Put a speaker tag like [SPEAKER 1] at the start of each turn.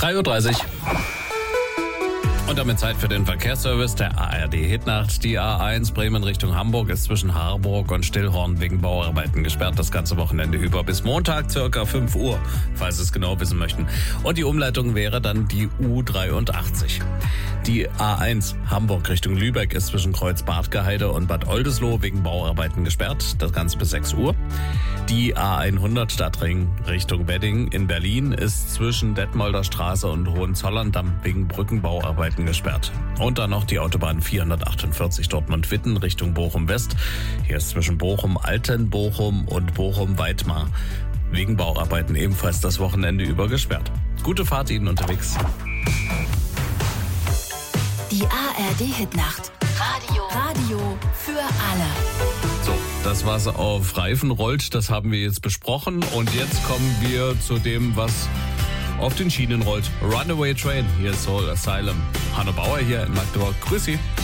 [SPEAKER 1] 3:30 Uhr. Und damit Zeit für den Verkehrsservice der ARD Hitnacht. Die A1 Bremen Richtung Hamburg ist zwischen Harburg und Stillhorn wegen Bauarbeiten gesperrt. Das ganze Wochenende über bis Montag ca. 5 Uhr, falls Sie es genau wissen möchten. Und die Umleitung wäre dann die U83. Die A1 Hamburg Richtung Lübeck ist zwischen Kreuz-Badgeheide und Bad Oldesloe wegen Bauarbeiten gesperrt. Das Ganze bis 6 Uhr. Die A100 Stadtring Richtung Wedding in Berlin ist zwischen Detmolder Straße und Hohenzollern-Damm wegen Brückenbauarbeiten gesperrt. Und dann noch die Autobahn 448 Dortmund-Witten Richtung Bochum-West. Hier ist zwischen Bochum-Altenbochum und Bochum-Weidmar wegen Bauarbeiten ebenfalls das Wochenende über gesperrt. Gute Fahrt Ihnen unterwegs.
[SPEAKER 2] Die ARD Hitnacht. Radio für alle.
[SPEAKER 1] So, das was auf Reifen rollt, das haben wir jetzt besprochen. Und jetzt kommen wir zu dem, was auf den Schienen rollt. Runaway Train, hier ist Soul Asylum. Hanno Bauer hier in Magdeburg. Grüß Sie.